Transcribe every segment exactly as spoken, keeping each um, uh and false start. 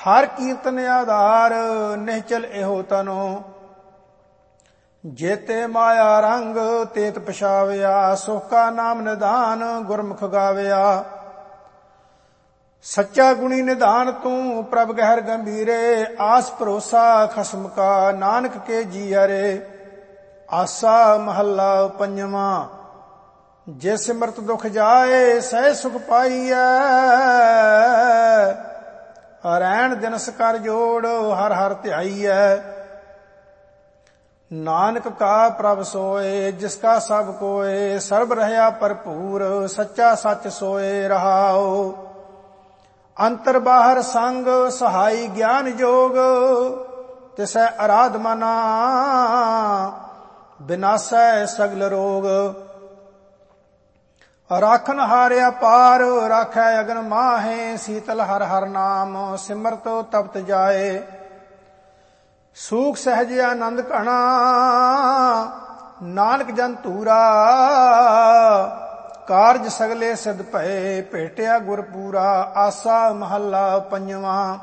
ਹਰ ਕੀਰਤਨ ਆਧਾਰ ਨਿਹਚਲ ਇਹੋ ਤਨੋ। ਜੇਤੇ ਮਾਇਆ ਰੰਗ ਤੇਤ ਪਛਾਵਿਆ, ਸੁਖ ਕਾ ਨਾਮ ਨਿਧਾਨ ਗੁਰਮੁਖ ਗਾਵਿਆ। ਸੱਚਾ ਗੁਣੀ ਨਿਧਾਨ ਤੂੰ ਪ੍ਰਭ ਗਹਿਰ ਗੰਭੀਰੇ, ਆਸ ਭਰੋਸਾ ਖਸਮ ਕਾ ਨਾਨਕ ਕੇ ਜੀ ਹਰੇ। ਆਸਾ ਮਹੱਲਾ ਪੰਜਵਾਂ। ਜੇ ਸਿਮਰਤ ਦੁਖ ਜਾਏ ਸਹਿ ਸੁਖ ਪਾਈਐ, ਰੈਣ ਦਿਨਸ ਕਰ ਜੋੜ ਹਰ ਹਰ ਧਿਆਈਐ। ਨਾਨਕ ਕਾ ਪ੍ਰਭ ਸੋਏ ਜਿਸ ਕਾ ਸਭ ਕੋਏ, ਸਰਬ ਰਹਿਆ ਭਰਪੂਰ ਸੱਚਾ ਸੱਚ ਸੋਏ ਰਹਾਉ। ਅੰਤਰ ਬਾਹਰ ਸੰਗ ਸਹਾਈ ਗਿਆਨ ਜੋਗ, ਤਿਸੈ ਅਰਾਧ ਮਨਾ ਬਿਨਾਸੈ ਸਗਲ ਰੋਗ। ਰਾਖਨ ਹਾਰਿਆ ਪਾਰ ਰਾਖੈ ਅਗਨ ਮਾਹੇ, ਸੀਤਲ ਹਰ ਹਰ ਨਾਮ ਸਿਮਰਤ ਤਪਤ ਜਾਏ। ਸੂਖ ਸਹਿਜ ਆਨੰਦ ਘਣਾ ਨਾਨਕ ਜਨ ਧੂਰਾ, ਕਾਰਜ ਸਗਲੇ ਸਿਧ ਭਏ ਭੇਟਿਆ ਗੁਰ ਪੂਰਾ। ਆਸਾ ਮਹੱਲਾ ਪੰਜਵਾਂ।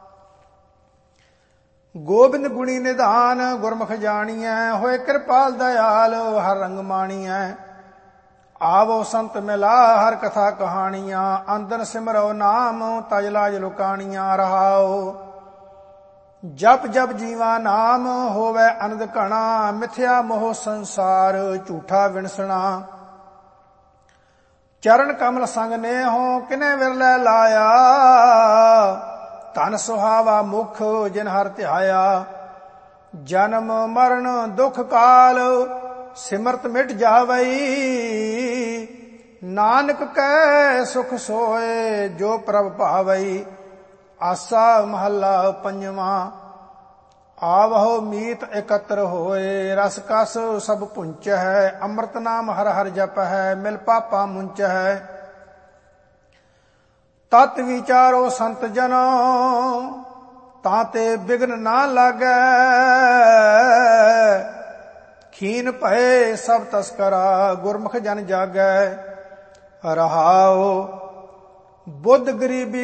ਗੋਬਿੰਦ ਗੁਣੀ ਨਿਧਾਨ ਗੁਰਮੁਖ ਜਾਣੀਐ, ਹੋਏ ਕਿਰਪਾਲ ਦਇਆਲ ਹਰ ਰੰਗ ਮਾਣੀਐ। ਆਵੋ ਸੰਤ ਮਿਲਾ ਹਰ ਕਥਾ ਕਹਾਣੀਆਂ, ਅੰਦਨ ਸਿਮਰੋ ਨਾਮ ਤਜ ਲਾਜ ਲੁਕਾਣੀਆਂ ਰਹਾਉ। ਜਪ ਜਪ ਜੀਵਾ ਨਾਮ ਹੋਵੇ ਅਨੰਦ ਘਣਾ, ਮਿਥਿਆ ਮੋਹ ਸੰਸਾਰ ਝੂਠਾ ਵਿਣਸਣਾ। ਚਰਨ ਕਮਲ ਸੰਗ ਨੇਹੋ ਕਿਨੇ ਵਿਰਲੇ ਲਾਇਆ, ਧਨ ਸੁਹਾਵਾ ਮੁਖ ਜਿਨ ਹਰ ਧਿਆਇਆ। ਜਨਮ ਮਰਨ ਦੁਖ ਕਾਲ ਸਿਮਰਤ ਮਿਟ ਜਾਵਈ, ਨਾਨਕ ਕੈ ਸੁਖ ਸੋਏ ਜੋ ਪ੍ਰਭ ਭਾਵਈ। ਆਸਾ ਮਹੱਲਾ ਪੰਜਵਾਂ। ਆਵਹੁ ਮੀਤ ਇਕੱਤਰ ਹੋਏ, ਰਸ ਕਸ ਸਭ ਪੁੰਚ ਹੈ। ਅੰਮ੍ਰਿਤ ਨਾਮ ਹਰ ਹਰ ਜਪ ਹੈ, ਮਿਲ ਪਾਪਾ ਮੁੰਚ ਹੈ। ਤਤ ਵਿਚਾਰੋ ਸੰਤ ਜਨੋ, ਤਾਂ ਤੇ ਬਿਗਨ ਨਾ ਲਾਗੈ। ਖੀਨ ਭਏ ਸਭ ਤਸਕਰਾ, ਗੁਰਮੁਖ ਜਨ ਜਾਗੈ ਰਹਾਉ। ਬੁੱਧ ਗਰੀਬੀ